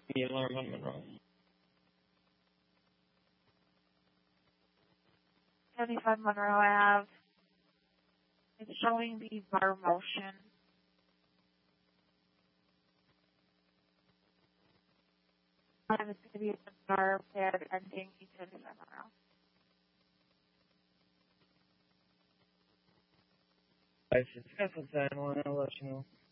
The alarm on Monroe. 75 Monroe Ave. It's showing the bar motion. And it's going to be at the bar pad ending 875 Monroe. I should discuss with that one. I'll let you know.